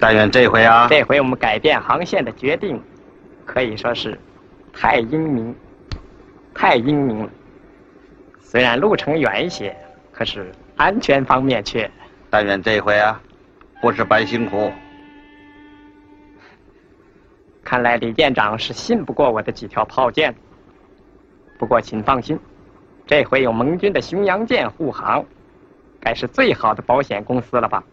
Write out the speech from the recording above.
但愿这回啊， 这回我们改变航线的决定，可以说是太英明了。虽然路程远一些，可是安全方面却…… 但愿这回啊，不是白辛苦。 看来李舰长是信不过我的几条炮舰。不过请放心，这回有盟军的巡洋舰护航，该是最好的保险公司了吧？